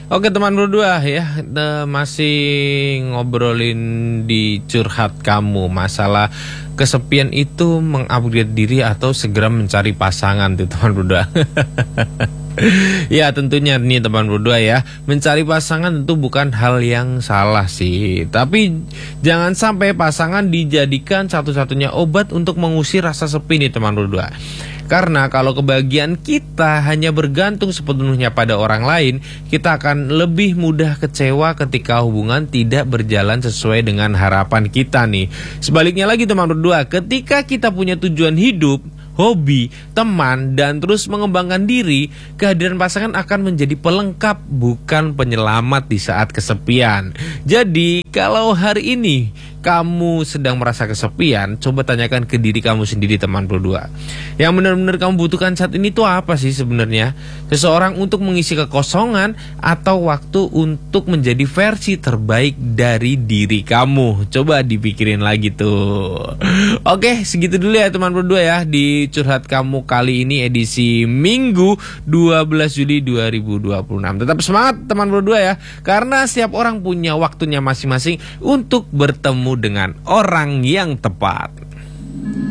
Oke teman berdua ya, masih ngobrolin di curhat kamu masalah kesepian itu mengupgrade diri atau segera mencari pasangan tuh teman berdua. Ya tentunya nih teman berdua ya, mencari pasangan tentu bukan hal yang salah sih. Tapi jangan sampai pasangan dijadikan satu-satunya obat untuk mengusir rasa sepi nih teman berdua. Karena kalau kebahagiaan kita hanya bergantung sepenuhnya pada orang lain, kita akan lebih mudah kecewa ketika hubungan tidak berjalan sesuai dengan harapan kita nih. Sebaliknya lagi teman berdua, ketika kita punya tujuan hidup, hobi, teman, dan terus mengembangkan diri, kehadiran pasangan akan menjadi pelengkap bukan penyelamat di saat kesepian. Jadi kalau hari ini kamu sedang merasa kesepian, coba tanyakan ke diri kamu sendiri teman berdua. Yang benar-benar kamu butuhkan saat ini tuh apa sih sebenarnya? Seseorang untuk mengisi kekosongan atau waktu untuk menjadi versi terbaik dari diri kamu? Coba dipikirin lagi tuh. Oke, segitu dulu ya teman berdua ya di curhat kamu kali ini edisi Minggu 12 Juli 2026. Tetap semangat teman berdua ya, karena setiap orang punya waktunya masing-masing untuk bertemu dengan orang yang tepat.